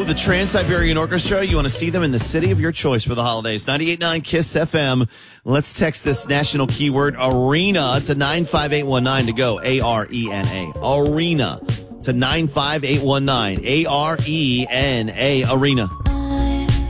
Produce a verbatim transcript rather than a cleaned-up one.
Ooh, the Trans-Siberian Orchestra. You want to see them in the city of your choice for the holidays. ninety-eight point nine KISS F M. Let's text this national keyword arena to nine five eight one nine to go. A R E N A. Arena to nine five eight one nine. A R E N A. Arena.